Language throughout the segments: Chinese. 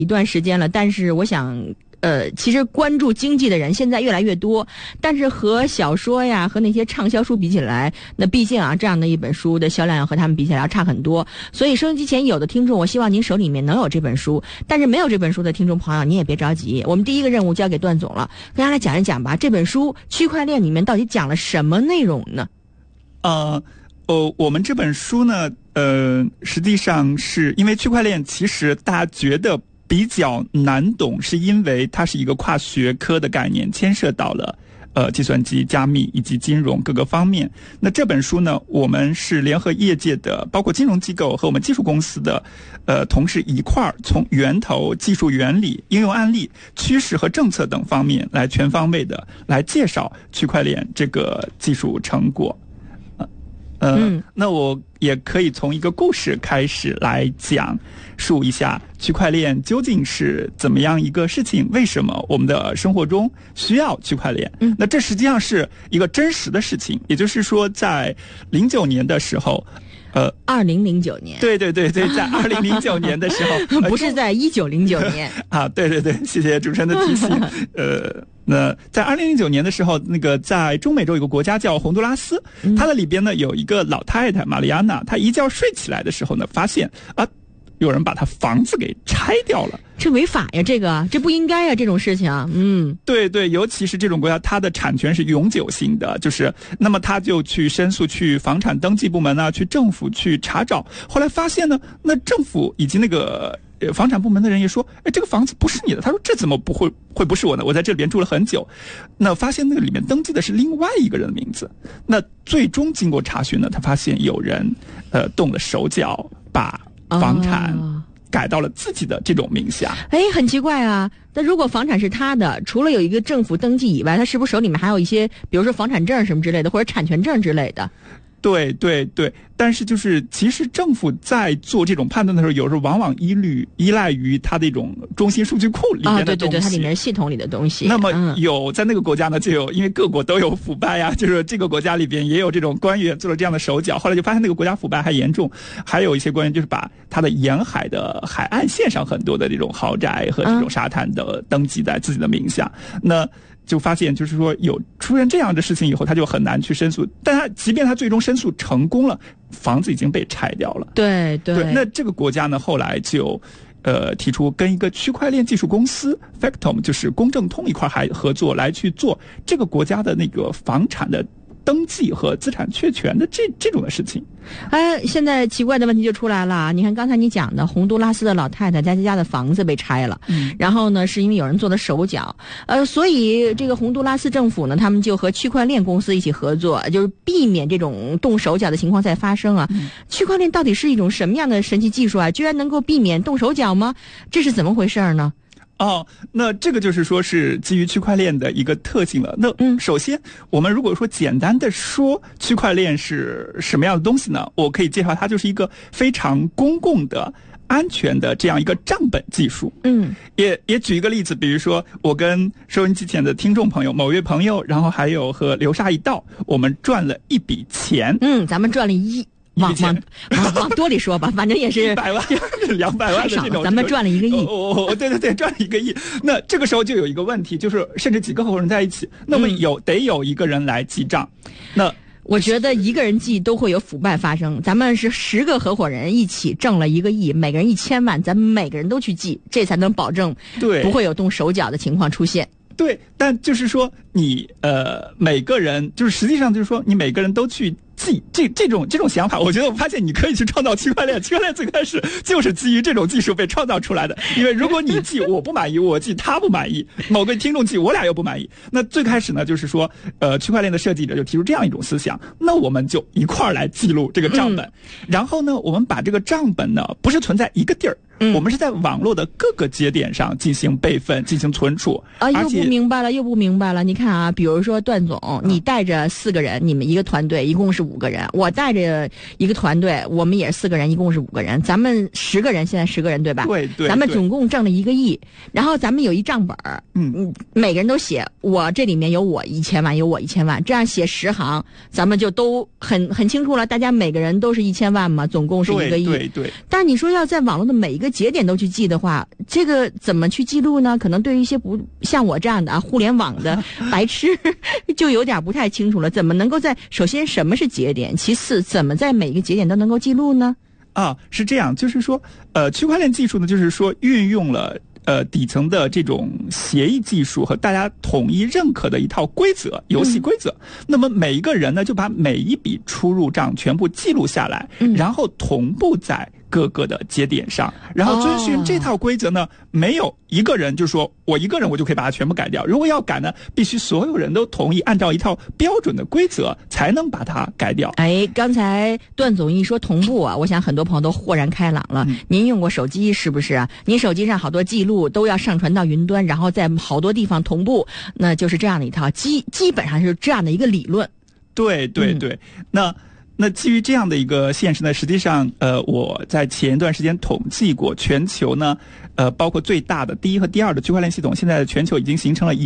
一段时间了，但是我想其实关注经济的人现在越来越多，但是和小说呀和那些畅销书比起来，那毕竟啊这样的一本书的销量要和他们比起来要差很多。所以收音机前有的听众，我希望您手里面能有这本书，但是没有这本书的听众朋友，你也别着急，我们第一个任务交给段总了，跟大家来讲一讲吧，这本书区块链里面到底讲了什么内容呢？ 我们这本书呢，实际上是因为区块链其实大家觉得比较难懂，是因为它是一个跨学科的概念，牵涉到了计算机、加密以及金融各个方面。那这本书呢，我们是联合业界的，包括金融机构和我们技术公司的同事一块儿，从源头、技术原理、应用案例、趋势和政策等方面来全方位的来介绍区块链这个技术成果。那我也可以从一个故事开始来讲述一下区块链究竟是怎么样一个事情，为什么我们的生活中需要区块链。那这实际上是一个真实的事情，也就是说在09年的时候 2009年， 对，在2009年的时候不是在1909年啊，对，谢谢主持人的提醒。那在2009年的时候，那个在中美洲有个国家叫洪都拉斯，它的里边呢有一个老太太玛丽安娜，她一觉睡起来的时候呢，发现有人把她房子给拆掉了。 这违法呀，这不应该呀，这种事情。 对，尤其是这种国家，它的产权是永久性的，就是那么他就去申诉，去房产登记部门啊，去政府去查找。后来发现呢，那政府以及那个房产部门的人也说，这个房子不是你的。他说这怎么不会不是我的？我在这里边住了很久。那发现那个里面登记的是另外一个人的名字。那最终经过查询呢，他发现有人动了手脚，把房产改到了自己的这种名下。 很奇怪啊。那如果房产是他的，除了有一个政府登记以外，他是不是手里面还有一些，比如说房产证什么之类的，或者产权证之类的？ 对，但是就是其实政府在做这种判断的时候，有时候往往依赖于它的一种中心数据库里面的东西。 对，它里面系统里的东西。 那么在那个国家呢，就有因为各国都有腐败呀，就是这个国家里边也有这种官员做了这样的手脚。后来就发现那个国家腐败还严重，还有一些官员就是把他的沿海的海岸线上很多的这种豪宅和这种沙滩的登记在自己的名下。那就发现就是说有出现这样的事情以后，他就很难去申诉。但他即便他最终申诉成功了，房子已经被拆掉了。 对， 那这个国家呢，后来就提出跟一个区块链技术公司 Factom， 就是公证通一块还合作来去做这个国家的那个房产的登记和资产确权的这种的事情。 现在奇怪的问题就出来了。你看刚才你讲的洪都拉斯的老太太家的房子被拆了，然后呢是因为有人做的手脚，所以这个洪都拉斯政府呢，他们就和区块链公司一起合作，就是避免这种动手脚的情况再发生啊。区块链到底是一种什么样的神奇技术啊？居然能够避免动手脚吗？这是怎么回事呢？ 那这个就是说是基于区块链的一个特性了。那首先我们如果说简单的说区块链是什么样的东西呢？我可以介绍它就是一个非常公共的安全的这样一个账本技术。也举一个例子，比如说我跟收音机前的听众朋友，某位朋友，然后还有和流沙一道，我们赚了一笔钱。 咱们赚了往多里说吧，反正也是 100万、200万的这种， 咱们赚了1个亿。 对，赚了1个亿。那这个时候就有一个问题，就是甚至几个合伙人在一起，那么得有一个人来记账。那我觉得一个人记都会有腐败发生。咱们是10个合伙人一起挣了1个亿，每个人1000万，咱们每个人都去记，这才能保证不会有动手脚的情况出现。 对，但就是说你每个人就是实际上就是说你每个人都去记这种想法，我觉得我发现你可以去创造区块链。区块链最开始就是基于这种技术被创造出来的。因为如果你记我不满意，我记他不满意，某个听众记我俩又不满意，那最开始呢就是说区块链的设计者就提出这样一种思想，那我们就一块儿来记录这个账本。然后呢我们把这个账本呢不是存在一个地儿，我们是在网络的各个节点上进行备份、进行存储。 又不明白了。你看啊，比如说段总，你带着4个人，你们一个团队一共是5个人，我带着一个团队，我们也是4个人，一共是5个人，咱们10个人，现在10个人对吧？ 对， 咱们总共挣了1个亿，然后咱们有一账本，每个人都写我这里面有我1000万，有我1000万，这样写10行，咱们就都很清楚了，大家每个人都是1000万嘛，总共是1个亿。 对。 但你说要在网络的每一个节点都去记的话，这个怎么去记录呢？可能对于一些不像我这样的互联网的白痴就有点不太清楚了。怎么能够首先什么是节点，其次怎么在每一个节点都能够记录呢？ 是这样，就是说区块链技术呢，就是说运用了底层的这种协议技术和大家统一认可的一套规则，游戏规则。那么每一个人呢，就把每一笔出入账全部记录下来，然后同步在各个的节点上，然后遵循这套规则呢，没有一个人就说我一个人我就可以把它全部改掉。如果要改呢，必须所有人都同意，按照一套标准的规则才能把它改掉。 刚才段总一说同步我想很多朋友都豁然开朗了。您用过手机是不是啊？您手机上好多记录都要上传到云端，然后在好多地方同步，那就是这样的一套基本上是这样的一个理论。 对，那基于这样的一个现实呢，实际上我在前一段时间统计过，全球呢包括最大的第一和第二的区块链系统，现在全球已经形成了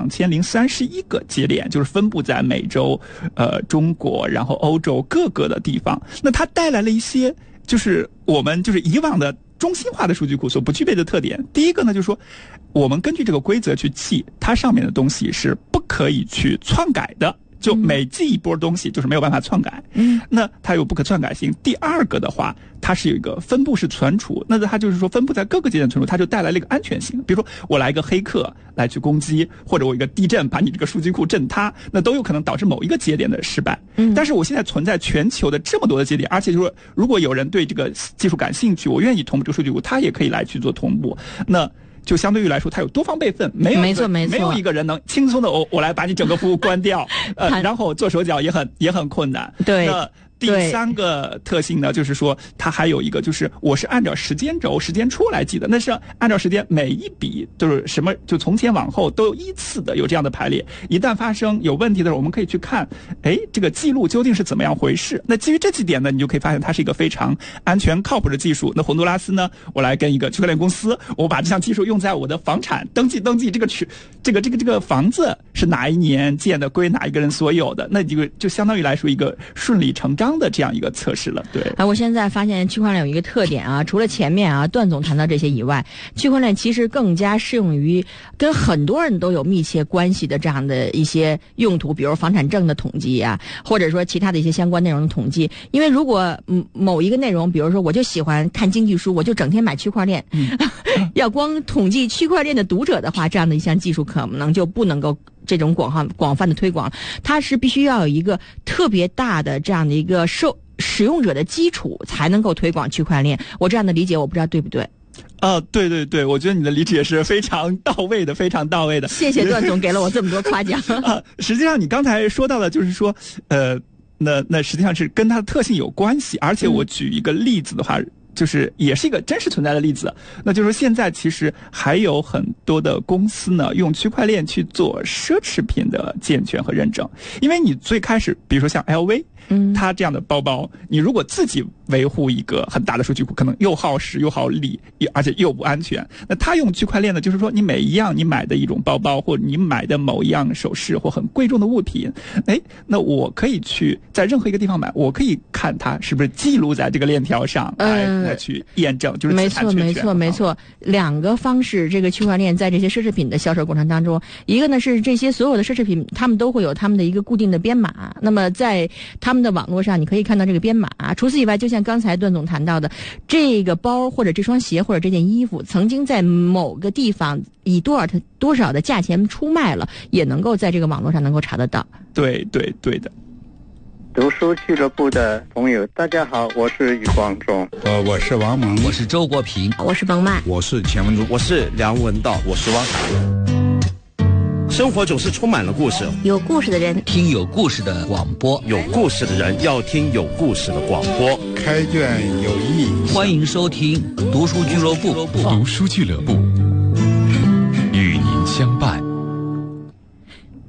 12031个节点，就是分布在美洲、中国，然后欧洲各个的地方。那它带来了一些就是我们就是以往的中心化的数据库所不具备的特点。第一个呢，就是说我们根据这个规则去记，它上面的东西是不可以去篡改的。就每记一波东西就是没有办法篡改，那它有不可篡改性。第二个的话，它是有一个分布式存储，那它就是说分布在各个节点存储，它就带来了一个安全性。比如说我来一个黑客来去攻击，或者我一个地震把你这个数据库震塌，那都有可能导致某一个节点的失败。但是我现在存在全球的这么多的节点，而且就是说如果有人对这个技术感兴趣，我愿意同步这个数据库，他也可以来去做同步。那就相对于来说，它有多方备份，没有一个人能轻松的我来把你整个服务关掉，然后做手脚也很困难。 对。 那第三个特性呢，就是说它还有一个就是我是按照时间轴、时间戳来记的，那是按照时间每一笔都是什么，就从前往后都有依次的有这样的排列。一旦发生有问题的时候，我们可以去看，这个记录究竟是怎么样回事。那基于这几点呢，你就可以发现它是一个非常安全靠谱的技术。那洪都拉斯呢，我来跟一个区块链公司，我把这项技术用在我的房产登记这个房子是哪一年建的，归哪一个人所有的，那就相当于来说一个顺理成章的这样一个测试了。对。 我现在发现区块链有一个特点除了前面段总谈到这些以外，区块链其实更加适用于跟很多人都有密切关系的这样的一些用途，比如房产证的统计或者说其他的一些相关内容的统计。因为如果某一个内容，比如说我就喜欢看经济书，我就整天买区块链，要光统计区块链的读者的话，这样的一项技术可能就不能够这种广泛的推广，它是必须要有一个特别大的这样的一个使用者的基础才能够推广区块链。我这样的理解，我不知道对不对。 对，我觉得你的理解是非常到位的。 谢谢段总给了我这么多夸奖。 实际上你刚才说到的就是说那实际上是跟它的特性有关系，而且我举一个例子的话，就是也是一个真实存在的例子，那就是说现在其实还有很多的公司呢，用区块链去做奢侈品的健全和认证。因为你最开始比如说像 LV，它这样的包包，你如果自己维护一个很大的数据库，可能又耗时又耗力，而且又不安全。那它用区块链呢，就是说你每一样你买的一种包包，或者你买的某一样首饰或很贵重的物品，那我可以去在任何一个地方买，我可以看它是不是记录在这个链条上来去验证，就是没错。两个方式，这个区块链在这些奢侈品的销售过程当中，一个呢是这些所有的奢侈品，他们都会有他们的一个固定的编码，那么在他们的网络上你可以看到这个编码。除此以外，就像刚才段总谈到的，这个包或者这双鞋或者这件衣服曾经在某个地方以多少的价钱出卖了，也能够在这个网络上能够查得到。 对的。 读书俱乐部的朋友，大家好，我是余光中。 我是王蒙， 我是周国平， 我是冯曼， 我是钱文忠， 我是梁文道，我是汪海。生活总是充满了故事， 有故事的人听有故事的广播， 有故事的人要听有故事的广播。 开卷有益， 欢迎收听读书俱乐部。 读书俱乐部与您相伴。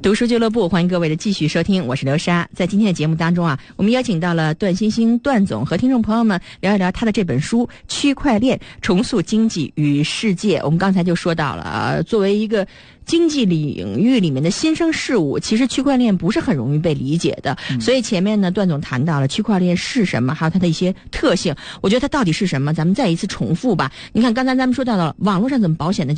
读书俱乐部，欢迎各位的继续收听，我是刘莎。在今天的节目当中啊，我们邀请到了段欣欣段总和听众朋友们聊一聊他的这本书《区块链：重塑经济与世界》。我们刚才就说到了作为一个经济领域里面的新生事物，其实区块链不是很容易被理解的。所以前面呢，段总谈到了区块链是什么，还有它的一些特性。我觉得它到底是什么，咱们再一次重复吧。你看，刚才咱们说到了网络上怎么保险的。